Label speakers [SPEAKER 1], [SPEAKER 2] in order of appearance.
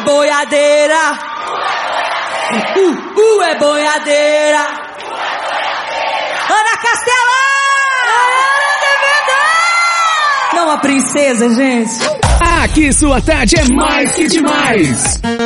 [SPEAKER 1] boiadeira. É boiadeira. Ana Castela! Não, a princesa, gente.
[SPEAKER 2] Aqui sua tarde é mais que demais.